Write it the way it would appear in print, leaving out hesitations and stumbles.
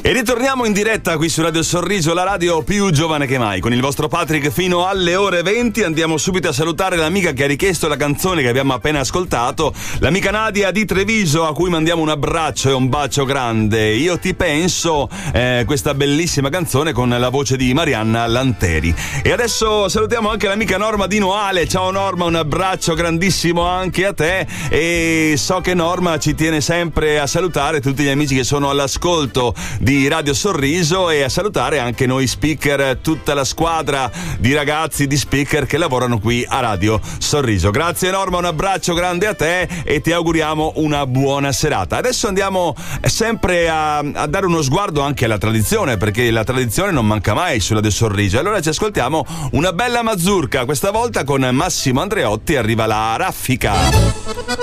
E ritorniamo in diretta qui su Radio Sorriso, la radio più giovane che mai, con il vostro Patrick fino alle ore 20. Andiamo subito a salutare l'amica che ha richiesto la canzone che abbiamo appena ascoltato, l'amica Nadia di Treviso, a cui mandiamo un abbraccio e un bacio grande. Io ti penso, questa bellissima canzone con la voce di Marianna Lanteri. E adesso salutiamo anche l'amica Norma di Noale. Ciao Norma, un abbraccio grandissimo anche a te, e so che Norma ci tiene sempre a salutare tutti gli amici che sono all'ascolto di Radio Sorriso e a salutare anche noi speaker, tutta la squadra di ragazzi di speaker che lavorano qui a Radio Sorriso. Grazie Norma, un abbraccio grande a te e ti auguriamo una buona serata. Adesso andiamo sempre a dare uno sguardo anche alla tradizione, perché la tradizione non manca mai su Radio Sorriso. Allora ci ascoltiamo una bella mazurka, questa volta con Massimo Andreotti. Arriva la raffica.